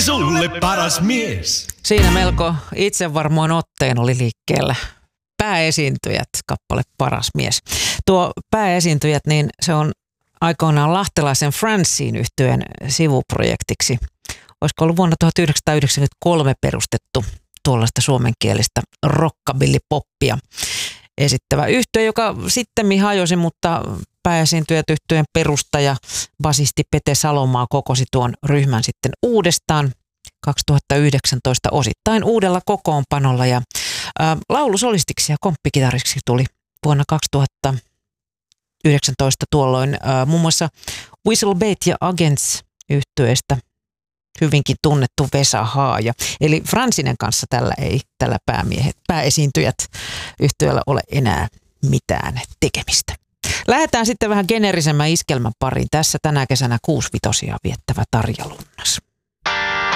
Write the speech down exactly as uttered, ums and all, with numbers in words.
sulle paras mies. Siinä melko itsevarmoin otteen oli liikkeellä pääesiintyjät, kappale Paras mies. Tuo pääesiintyjät, niin se on aikoinaan lahtelaisen Francine -yhtyeen sivuprojektiksi. Olisiko ollut vuonna tuhatyhdeksänsataayhdeksänkymmentäkolme perustettu tuollaista suomenkielistä rockabilly-poppia esittävä yhtye, joka sitten hajosi, mutta pääesiintyjät yhtyeen perustaja, basisti Pete Salomaa kokosi tuon ryhmän sitten uudestaan kaksituhattayhdeksäntoista osittain uudella kokoonpanolla ja ä, laulusolistiksi ja komppikitariksi tuli vuonna kaksituhattayhdeksäntoista tuolloin ä, muun muassa Whistlebait ja Agents -yhtyeestä hyvinkin tunnettu Vesa Haaja. Eli Francinen kanssa tällä ei tällä päämiehet, pääesiintyjät yhtyeellä ole enää mitään tekemistä. Lähdetään sitten vähän geneerisemmän iskelmän pariin. Tässä tänä kesänä kuusivitosia viettävä Tarja Lunnas.